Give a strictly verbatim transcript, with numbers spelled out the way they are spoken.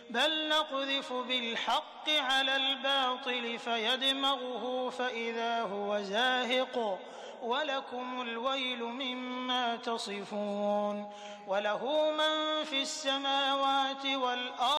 بل نقذف بالحق على الباطل فيدمغه فإذا هو زاهق ولكم الويل مما تصفون وله من في السماوات والأرض